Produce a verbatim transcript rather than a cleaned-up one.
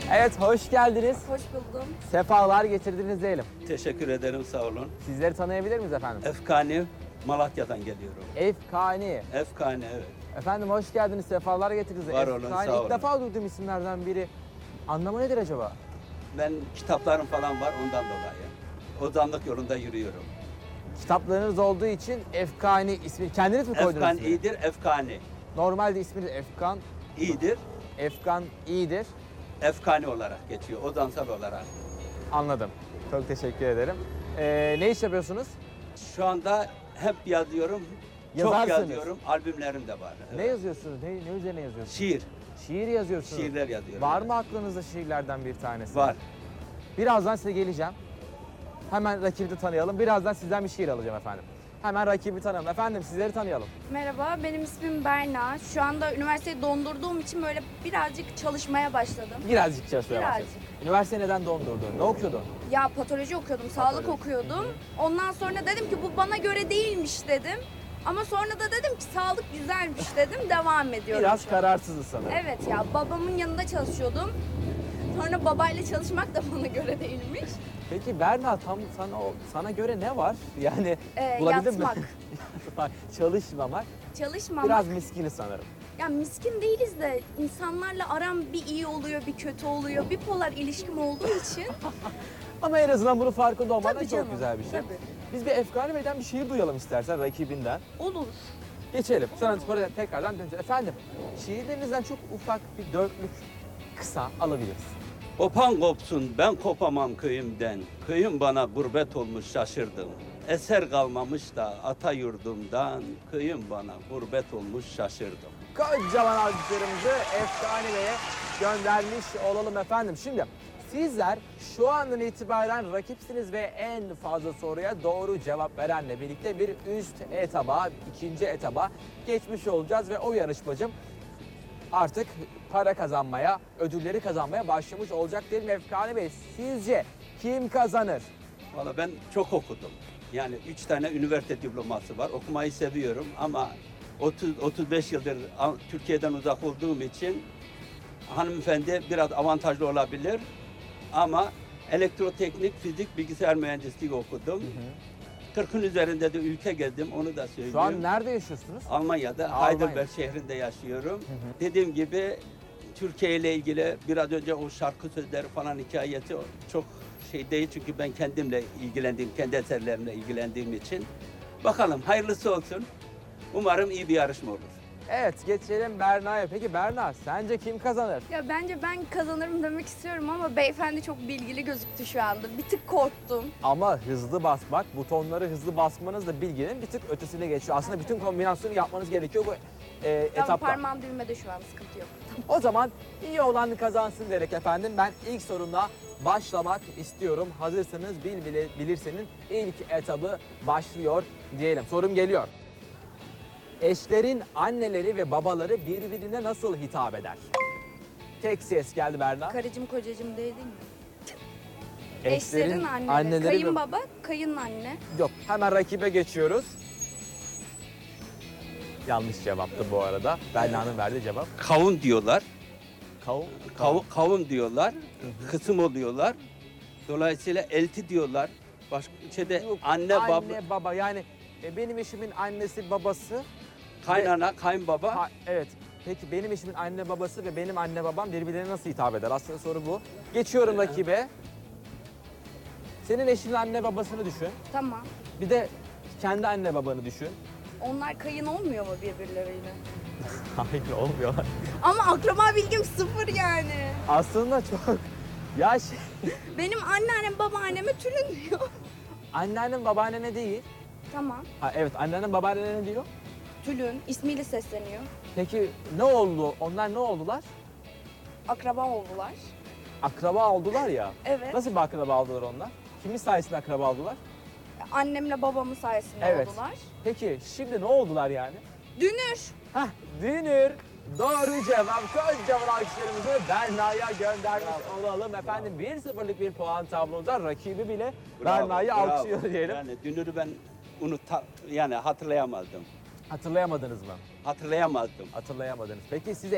Evet, hoş geldiniz. Hoş buldum. Sefalar getirdiniz diyelim. Teşekkür ederim, sağ olun. Sizleri tanıyabilir miyiz efendim? Efkani, Malatya'dan geliyorum. Efkani. Efkani, evet. Efendim hoş geldiniz, sefalar getirdiniz. Var olun, Efkani. sağ İlk olun. defa duyduğum isimlerden biri. Anlamı nedir acaba? Ben kitaplarım falan var ondan dolayı. Ozanlık yolunda yürüyorum. Kitaplarınız olduğu için Efkani ismi kendiniz mi koydunuz? Efkan ismini? iyidir, Efkani Normalde ismi de Efkan. iyidir. Efkan iyidir. Efkani olarak geçiyor, ozansal olarak. Anladım. Çok teşekkür ederim. Ee, ne iş yapıyorsunuz? Şu anda hep yazıyorum, Yazarsınız. çok yazıyorum, albümlerim de var. Ne Evet. yazıyorsunuz? Ne, ne üzerine yazıyorsunuz? Şiir, Şiir yazıyorsunuz. şiirler yazıyorum. Var mı aklınızda şiirlerden bir tanesi? Var. Birazdan size geleceğim. Hemen rakibi de tanıyalım. Birazdan sizden bir şiir alacağım efendim. Hemen rakibi tanıyalım. Efendim sizleri tanıyalım. Merhaba, benim ismim Berna. Şu anda üniversiteyi dondurduğum için böyle birazcık çalışmaya başladım. Birazcık çalışmaya Birazcık. başladın. Üniversite neden dondurdun? Ne okuyordun? Ya patoloji okuyordum, sağlık okuyordum. Ondan sonra dedim ki bu bana göre değilmiş dedim. Ama sonra da dedim ki sağlık güzelmiş dedim, devam ediyorum. Biraz şu an. kararsızız sanırım. Evet ya, babamın yanında çalışıyordum. Sonra babayla çalışmak da bana göre değilmiş. Peki Berna tam sana sana göre ne var? Yani Ee, bulabildin yatmak. mi? Yatmak, çalışmamak. Çalışmamak. Biraz miskini sanırım. Ya miskin değiliz de insanlarla aram bir iyi oluyor, bir kötü oluyor. Bipolar ilişkim olduğu için. Ama en azından bunun farkında olman da Tabii çok canım, güzel bir şey. tabii. Biz bir Efkani Bey'den bir şiir duyalım istersen rakibinden. Olur. Geçelim. Sonra sonra tekrardan döneceğiz. Efendim, şiirlerinizden çok ufak bir dörtlük kısa alabiliriz. Kopan kopsun, ben kopamam köyümden. Köyüm bana gurbet olmuş, şaşırdım. Eser kalmamış da ata yurdumdan. Köyüm bana gurbet olmuş, şaşırdım. Kocaman alkışlarımızı Efkani Bey'e göndermiş olalım efendim. Şimdi sizler şu andan itibaren rakipsiniz ve en fazla soruya doğru cevap verenle birlikte bir üst etaba, ikinci etaba geçmiş olacağız ve o yarışmacım artık para kazanmaya, ödülleri kazanmaya başlamış olacak diyelim. Efkani Bey, sizce kim kazanır? Valla ben çok okudum. Yani üç tane üniversite diploması var. Okumayı seviyorum ama otuz otuz beş yıldır Türkiye'den uzak olduğum için hanımefendi biraz avantajlı olabilir. Ama elektroteknik, fizik, bilgisayar mühendisliği okudum. kırkın üzerinde de ülke gezdim, onu da söyleyeyim. Şu an nerede yaşıyorsunuz? Almanya'da, Almanya. Heidelberg şehrinde yaşıyorum. Dediğim gibi Türkiye ile ilgili biraz önce o şarkı sözleri falan hikayeti çok şey değil. Çünkü ben kendimle ilgilendiğim, kendi eserlerimle ilgilendiğim için. Bakalım hayırlısı olsun. Umarım iyi bir yarışma olur. Evet, geçelim Berna'ya. Peki Berna, sence kim kazanır? Ya bence ben kazanırım demek istiyorum ama beyefendi çok bilgili gözüktü şu anda. Bir tık korktum. Ama hızlı basmak, butonları hızlı basmanız da bilginin bir tık ötesine geçiyor. Aslında bütün kombinasyonu yapmanız gerekiyor bu e, Tamam, etapta. parmağım düğmede şu an, sıkıntı yok. O zaman iyi olan kazansın diyerek efendim ben ilk sorumla başlamak istiyorum. Hazırsanız bil bile, bilirsenin ilk etabı başlıyor diyelim. Sorum geliyor. Eşlerin anneleri ve babaları birbirine nasıl hitap eder? Tek ses geldi Berna. Karıcım kocacım değil değil mi? Eşlerin Eşlerin anneleri. anneleri ve- Kayınbaba, kayınanne. Yok, hemen rakibe geçiyoruz. Yanlış cevaptı bu arada. Berna'nın verdiği cevap. Kavun diyorlar, Kavun. kavun, kavun diyorlar, kısım oluyorlar. Dolayısıyla elti diyorlar. Başka şeyde Yok, anne, baba, Anne, baba. Yani e, benim eşimin annesi, babası. kaynana, kayınbaba. Ha, evet. Peki benim eşimin anne babası ve benim anne babam birbirlerine nasıl hitap eder? Aslında soru bu. Geçiyorum rakibe. Senin eşinin anne babasını düşün. Tamam. Bir de kendi anne babanı düşün. Onlar kayın olmuyor mu birbirleriyle? Hayır, olmuyorlar. Ama akraba bilgim sıfır yani. Aslında çok... Ya şey... Benim anneannem babaanneme tülün diyor. Anneannem babaannene değil. Tamam. Ha, evet, anneannem babaannene ne diyor? Tülün ismiyle sesleniyor. Peki ne oldu? Onlar ne oldular? Akraba oldular. Akraba oldular ya. Evet. Nasıl bir akraba oldular onlar? Kimin sayesinde akraba oldular? Annemle babamın sayesinde Evet. oldular. Peki şimdi ne oldular yani? Dünür. Hah, Dünür. Doğru cevap. Kocaman alkışlarımızı Berna'ya göndermiş olalım. Efendim bir sıfırlık bir puan tablonda rakibi bile Bravo, Berna'yı bravo. alkışlıyor diyelim. Yani dünürü ben unut yani hatırlayamazdım. Hatırlayamadınız mı? Hatırlayamazdım. Hatırlayamadınız. Peki siz